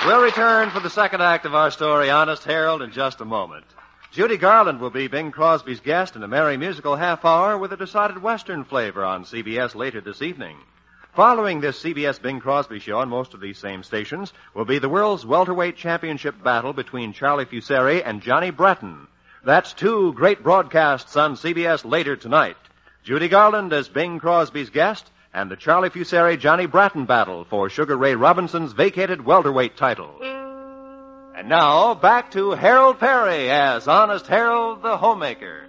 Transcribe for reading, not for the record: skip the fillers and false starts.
We'll return for the second act of our story, Honest Harold, in just a moment. Judy Garland will be Bing Crosby's guest in a merry musical half hour with a decided Western flavor on CBS later this evening. Following this CBS Bing Crosby show on most of these same stations will be the world's welterweight championship battle between Charlie Fusari and Johnny Breton. That's two great broadcasts on CBS later tonight. Judy Garland as Bing Crosby's guest and the Charlie Fusari-Johnny Breton battle for Sugar Ray Robinson's vacated welterweight title. And now, back to Harold Perry as Honest Harold the Homemaker.